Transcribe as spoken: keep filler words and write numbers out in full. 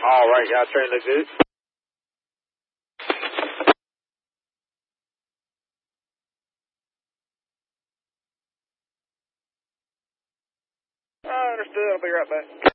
All right, y'all turn look good. I understood. I'll be right back.